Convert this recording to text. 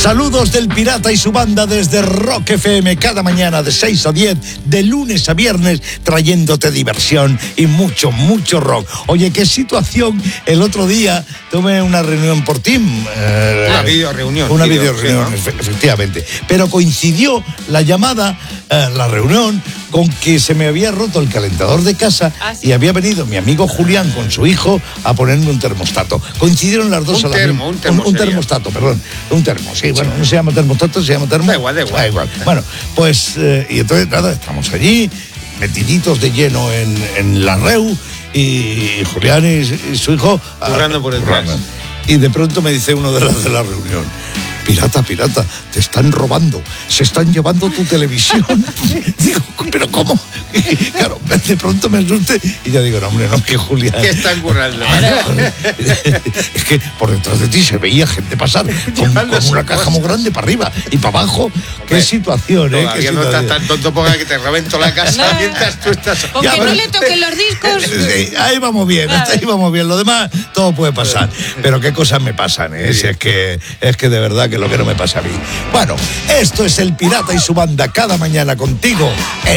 Saludos del Pirata y su banda desde Rock FM, cada mañana de 6 a 10, de lunes a viernes, trayéndote diversión y mucho, mucho rock. Oye, qué situación. El otro día tuve una reunión por Team. Una videoreunión. Una videoreunión, efectivamente. Pero coincidió la llamada, la reunión, con que se me había roto el calentador de casa y había venido mi amigo Julián con su hijo a ponerme un termostato. Coincidieron las dos a la misma. Un termostato, perdón. Un termo, sí, bueno, no se llama termostato, se llama termo. Da igual. Bueno, pues, y entonces, nada, estamos allí, metiditos de lleno en la REU, y Julián y su hijo... Currando por el currando. Y de pronto me dice uno de la reunión: pirata, te están robando, se están llevando tu televisión. Digo, ¿pero cómo? Y, claro, de pronto me asusté y ya digo, no, hombre, no, es que Julián... ¿Qué están currando? Es que por detrás de ti se veía gente pasar con una caja muy grande para arriba y para abajo. Qué situación, ¿eh? Todavía no estás tan tonto para que te revento la casa mientras tú estás... Con que no le toquen los discos. Sí, ahí vamos bien, ahí vamos bien. Lo demás, todo puede pasar. Pero qué cosas me pasan, ¿eh? Si es que de verdad que lo que no me pasa a mí. Bueno, esto es el Pirata y su banda, cada mañana contigo en